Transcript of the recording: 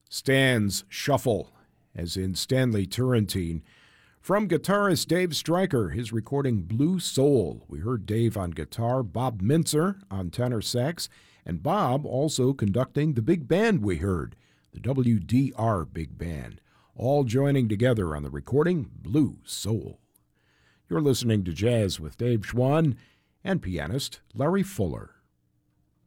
Stan's Shuffle, as in Stanley Turrentine. From guitarist Dave Stryker, his recording Blue Soul. We heard Dave on guitar, Bob Mintzer on tenor sax, and Bob also conducting the big band we heard, the WDR Big Band, all joining together on the recording Blue Soul. You're listening to Jazz with Dave Schwann and pianist Larry Fuller.